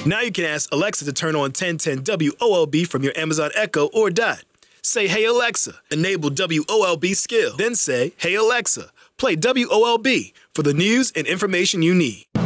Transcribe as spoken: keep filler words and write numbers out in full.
Now you can ask Alexa to turn on ten ten W O L B from your Amazon Echo or Dot. Say, "Hey Alexa, enable W O L B skill." Then say, "Hey Alexa, play W O L B" for the news and information you need.